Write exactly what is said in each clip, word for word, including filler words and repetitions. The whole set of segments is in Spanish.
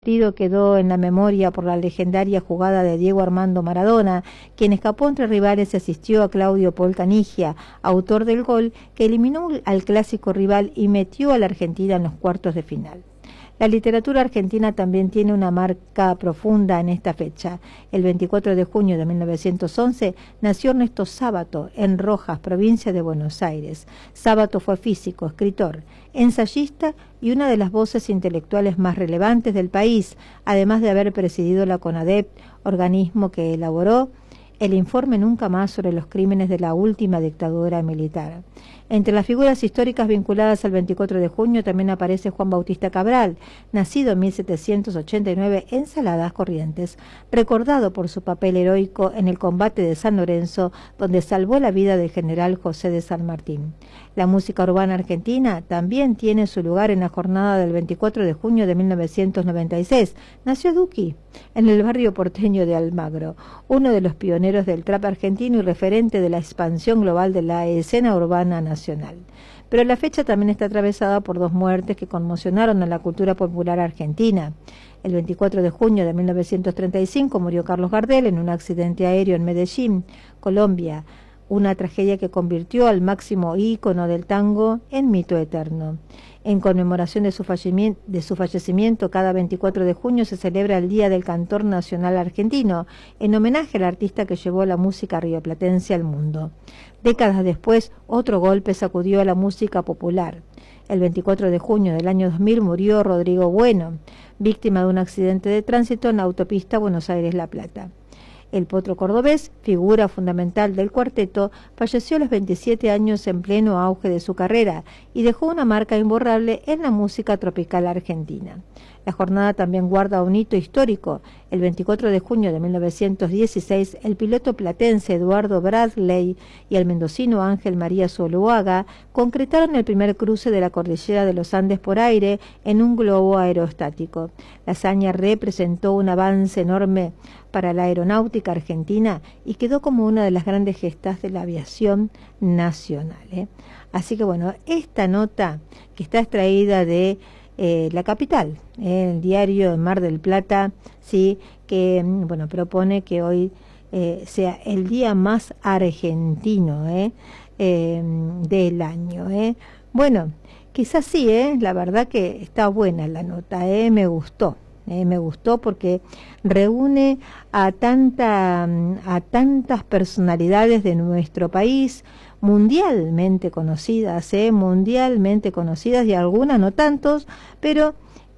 partido quedó en la memoria por la legendaria jugada de Diego Armando Maradona, quien escapó entre rivales y asistió a Claudio Paul Canigia, autor del gol que eliminó al clásico rival y metió a la Argentina en los cuartos de final. La literatura argentina también tiene una marca profunda en esta fecha. El veinticuatro de junio de mil novecientos once nació Ernesto Sábato en Rojas, provincia de Buenos Aires. Sábato fue físico, escritor, ensayista y una de las voces intelectuales más relevantes del país, además de haber presidido la CONADEP, organismo que elaboró el informe Nunca Más sobre los crímenes de la última dictadura militar. Entre las figuras históricas vinculadas al veinticuatro de junio también aparece Juan Bautista Cabral, nacido en mil setecientos ochenta y nueve en Saladas Corrientes, recordado por su papel heroico en el combate de San Lorenzo, donde salvó la vida del general José de San Martín. La música urbana argentina también tiene su lugar en la jornada del veinticuatro de junio de mil novecientos noventa y seis. Nació Duki, en el barrio porteño de Almagro, uno de los pioneros del trap argentino y referente de la expansión global de la escena urbana nacional. Pero la fecha también está atravesada por dos muertes que conmocionaron a la cultura popular argentina. El veinticuatro de junio de mil novecientos treinta y cinco murió Carlos Gardel en un accidente aéreo en Medellín, Colombia, una tragedia que convirtió al máximo ícono del tango en mito eterno. En conmemoración de su, de su fallecimiento, cada veinticuatro de junio se celebra el Día del Cantor Nacional Argentino, en homenaje al artista que llevó la música rioplatense al mundo. Décadas después, otro golpe sacudió a la música popular. El veinticuatro de junio del año dos mil murió Rodrigo Bueno, víctima de un accidente de tránsito en la autopista Buenos Aires-La Plata. El potro cordobés, figura fundamental del cuarteto, falleció a los veintisiete años en pleno auge de su carrera y dejó una marca imborrable en la música tropical argentina. La jornada también guarda un hito histórico. El veinticuatro de junio de mil novecientos dieciséis, el piloto platense Eduardo Bradley y el mendocino Ángel María Zuloaga concretaron el primer cruce de la cordillera de los Andes por aire en un globo aerostático. La hazaña representó un avance enorme para la aeronáutica argentina y quedó como una de las grandes gestas de la aviación nacional, ¿eh? Así que bueno, esta nota que está extraída de eh, La Capital, ¿eh? El diario de Mar del Plata, sí, que bueno, propone que hoy eh, sea el día más argentino ¿eh? Eh, del año. ¿eh? Bueno, quizás sí, ¿eh? La verdad que está buena la nota, ¿eh? Me gustó. Eh, me gustó porque reúne a tanta a tantas personalidades de nuestro país mundialmente conocidas, eh, mundialmente conocidas y algunas no tantos, pero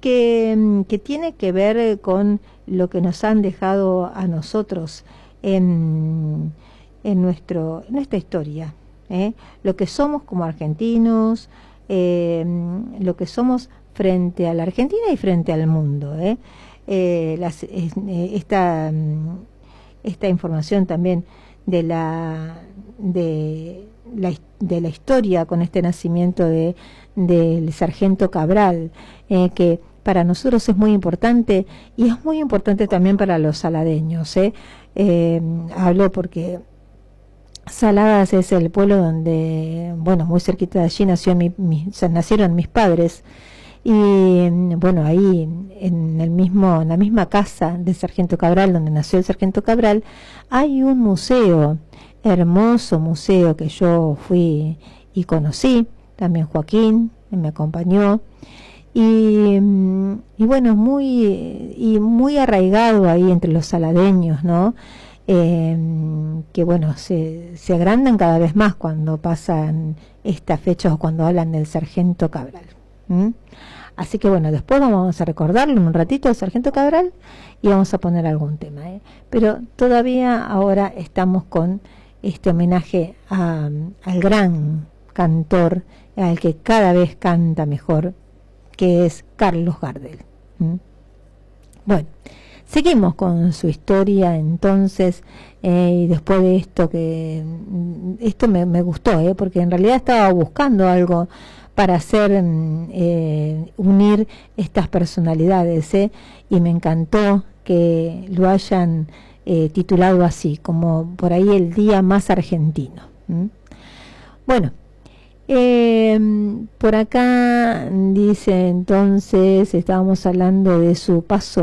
que, que tiene que ver con lo que nos han dejado a nosotros en, en, nuestro, en nuestra historia, eh, lo que somos como argentinos, eh, lo que somos frente a la Argentina y frente al mundo. ¿eh? Eh, las, eh, esta, esta información también de la, de, la, de la historia con este nacimiento de, del sargento Cabral, eh, que para nosotros es muy importante y es muy importante también para los saladeños. ¿eh? Eh, hablo porque Saladas es el pueblo donde, bueno, muy cerquita de allí nació mi, mi, nacieron mis padres. Y bueno, ahí en el mismo en la misma casa del sargento Cabral, donde nació el sargento Cabral, hay un museo, hermoso museo que yo fui y conocí, también Joaquín me acompañó, y, y bueno, muy y muy arraigado ahí entre los saladeños, ¿no? Eh, que bueno, se, se agrandan cada vez más cuando pasan estas fechas o cuando hablan del sargento Cabral. ¿Mm? Así que bueno, después vamos a recordarlo un ratito al sargento Cabral y vamos a poner algún tema, ¿eh? Pero todavía ahora estamos con este homenaje a, al gran cantor, al que cada vez canta mejor, que es Carlos Gardel. ¿Mm? Bueno, seguimos con su historia entonces, eh, y después de esto que esto me, me gustó, ¿eh? Porque en realidad estaba buscando algo para hacer eh, unir estas personalidades, ¿eh? Y me encantó que lo hayan eh, titulado así, como por ahí el día más argentino. ¿Mm? Bueno, Eh, por acá dice entonces, estábamos hablando de su paso